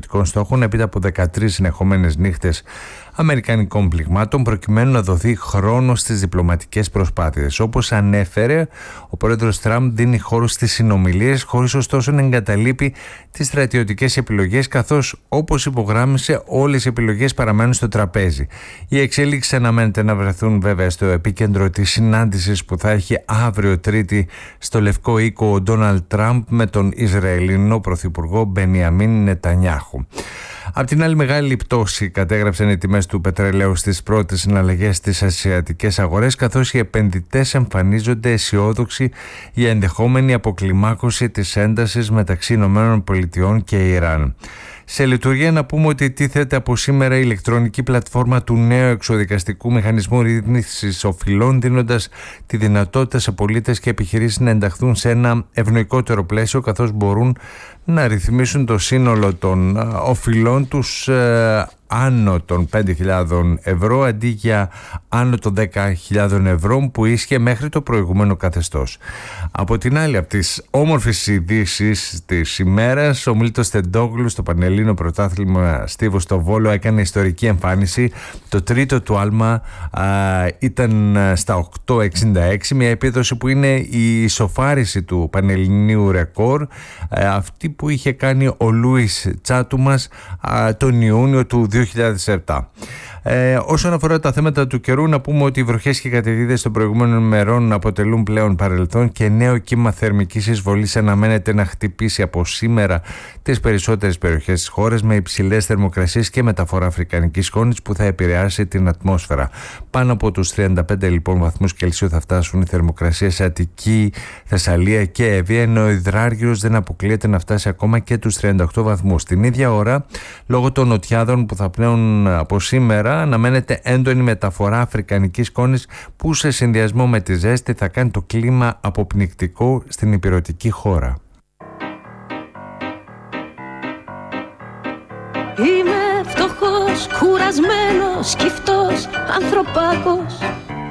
στρατιωτικών στόχων έπειτα από 13 συνεχόμενες νύχτες αμερικανικών πληγμάτων, προκειμένου να δοθεί χρόνο στις διπλωματικές προσπάθειες. Όπως ανέφερε, ο πρόεδρος Τραμπ δίνει χώρο στις συνομιλίες, χωρίς ωστόσο να εγκαταλείπει τις στρατιωτικές επιλογές, καθώς, όπως υπογράμμισε, όλες οι επιλογές παραμένουν στο τραπέζι. Οι εξέλιξεις αναμένεται να βρεθούν βέβαια στο επίκεντρο της συνάντησης που θα έχει αύριο Τρίτη στο Λευκό Οίκο ο Ντόναλντ Τραμπ με τον Ισραηλινό Πρωθυπουργό Μπενιαμίν Νετανιάχου. Απ' την άλλη, μεγάλη πτώση κατέγραψαν οι τιμές του πετρελαίου στις πρώτες συναλλαγές στις ασιατικές αγορές, καθώς οι επενδυτές εμφανίζονται αισιόδοξοι για ενδεχόμενη αποκλιμάκωση της έντασης μεταξύ ΗΠΑ και Ιράν. Σε λειτουργία να πούμε ότι τίθεται από σήμερα η ηλεκτρονική πλατφόρμα του νέου εξοδικαστικού μηχανισμού ρύθμισης οφειλών, δίνοντας τη δυνατότητα σε πολίτες και επιχειρήσεις να ενταχθούν σε ένα ευνοϊκότερο πλαίσιο, καθώς μπορούν να ρυθμίσουν το σύνολο των οφειλών τους άνω των 5.000 ευρώ αντί για άνω των 10.000 ευρώ που ίσχυε μέχρι το προηγούμενο καθεστώς. Από την άλλη, από τις όμορφες ειδήσεις της ημέρας, ο Μίλτος Τεντόγλου στο Πανελλήνιο Πρωτάθλημα Στίβου στο Βόλο έκανε ιστορική εμφάνιση. Το τρίτο του άλμα ήταν στα 8.66, μια επίδοση που είναι η ισοφάριση του πανελληνίου ρεκόρ, αυτή που είχε κάνει ο Λούις Τσάτουμας τον Ιούνιο του 2007. Όσον αφορά τα θέματα του καιρού, να πούμε ότι οι βροχές και οι καταιγίδες των προηγούμενων ημερών αποτελούν πλέον παρελθόν και νέο κύμα θερμικής εισβολής αναμένεται να χτυπήσει από σήμερα τις περισσότερες περιοχές της χώρας, με υψηλές θερμοκρασίες και μεταφορά αφρικανικής σκόνης που θα επηρεάσει την ατμόσφαιρα. Πάνω από τους 35 λοιπόν βαθμούς Κελσίου θα φτάσουν οι θερμοκρασίες σε Αττική, Θεσσαλία και Εύβοια, ενώ ο υδράργυρος δεν αποκλείεται να φτάσει ακόμα και τους 38 βαθμούς. Την ίδια ώρα, λόγω των νοτιάδων που θα πνέουν από σήμερα, αναμένεται έντονη μεταφορά αφρικανικής σκόνης που σε συνδυασμό με τη ζέστη θα κάνει το κλίμα αποπνικτικό στην ηπειρωτική χώρα. Είμαι φτωχός, κουρασμένος, σκυφτός, ανθρωπάκος.